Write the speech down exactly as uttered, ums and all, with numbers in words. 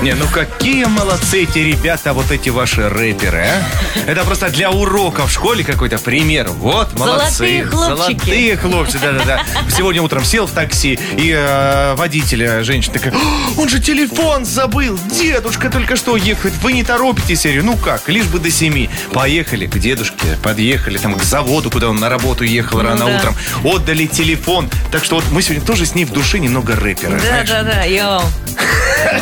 Не, ну какие молодцы эти ребята, вот эти ваши рэперы, а? Это просто для урока в школе какой-то пример. Вот, молодцы. Золотые хлопчики. Золотые хлопчики, да-да-да. Сегодня утром сел в такси, и э, водитель, женщина такая: он же телефон забыл, дедушка только что ехает, вы не торопитесь, я говорю, ну как, лишь бы до семи. Поехали к дедушке, подъехали там к заводу, куда он на работу ехал Ну рано да. утром, отдали телефон. Так что вот мы сегодня тоже с ней в душе немного рэперы, знаешь. Да-да-да, йоу.